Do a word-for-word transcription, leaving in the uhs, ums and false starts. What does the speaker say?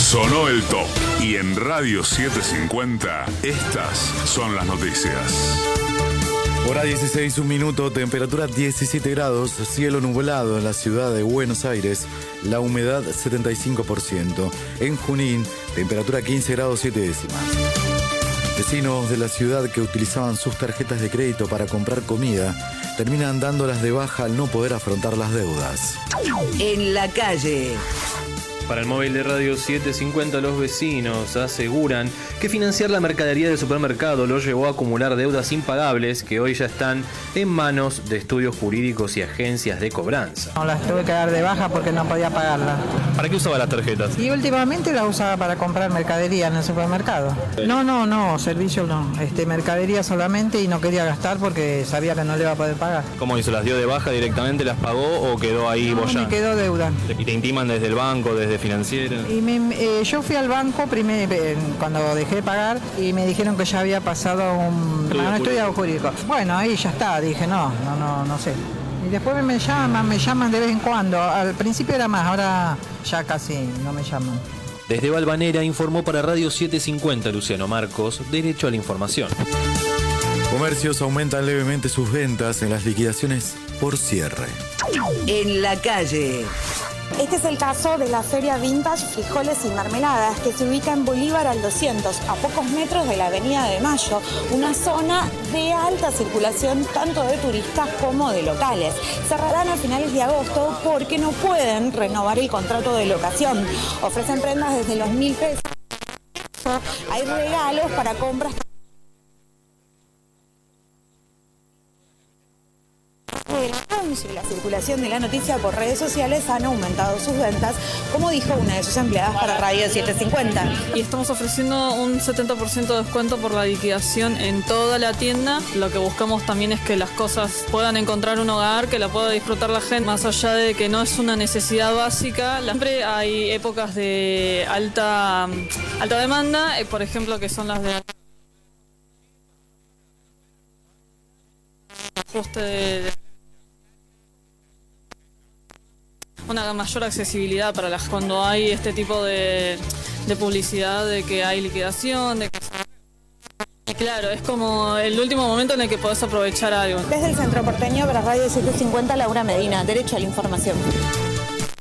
Sonó el top. Y en Radio setecientos cincuenta, estas son las noticias. Hora dieciséis, un minuto, temperatura diecisiete grados, cielo nublado en la ciudad de Buenos Aires, la humedad setenta y cinco por ciento. En Junín, temperatura quince grados siete décimas. Vecinos de la ciudad que utilizaban sus tarjetas de crédito para comprar comida terminan dándolas de baja al no poder afrontar las deudas. En la calle. Para el móvil de Radio setecientos cincuenta, los vecinos aseguran que financiar la mercadería del supermercado los llevó a acumular deudas impagables que hoy ya están en manos de estudios jurídicos y agencias de cobranza. No, las tuve que dar de baja porque no podía pagarlas. ¿Para qué usaba las tarjetas? Y últimamente las usaba para comprar mercadería en el supermercado. No, no, no, servicio no. Este, mercadería solamente y no quería gastar porque sabía que no le iba a poder pagar. ¿Cómo hizo? ¿Las dio de baja directamente, las pagó o quedó ahí no, bollando? Me quedó deuda. ¿Y te intiman desde el banco, desde financiera? Y me, eh, yo fui al banco primero, eh, cuando dejé de pagar y me dijeron que ya había pasado un, estudio un estudio jurídico. Bueno, ahí ya está, dije no, no, no, no sé. Y después me llaman, me llaman de vez en cuando. Al principio era más, ahora ya casi no me llaman. Desde Valvanera informó para Radio setecientos cincuenta Luciano Marcos, Derecho a la Información. Comercios aumentan levemente sus ventas en las liquidaciones por cierre. En la calle. Este es el caso de la Feria Vintage Frijoles y Mermeladas, que se ubica en Bolívar al doscientos, a pocos metros de la Avenida de Mayo, una zona de alta circulación tanto de turistas como de locales. Cerrarán a finales de agosto porque no pueden renovar el contrato de locación. Ofrecen prendas desde los mil pesos. Hay regalos para compras. Y la circulación de la noticia por redes sociales han aumentado sus ventas, como dijo una de sus empleadas para Radio setecientos cincuenta. Y estamos ofreciendo un setenta por ciento de descuento por la liquidación en toda la tienda. Lo que buscamos también es que las cosas puedan encontrar un hogar, que la pueda disfrutar la gente, más allá de que no es una necesidad básica. Siempre hay épocas de alta, alta demanda, por ejemplo, que son las de ajuste de una mayor accesibilidad para las cuando hay este tipo de, de publicidad de que hay liquidación, de que y claro, es como el último momento en el que podés aprovechar algo. Desde el Centro Porteño para Radio setecientos cincuenta, Laura Medina, Derecho a la Información.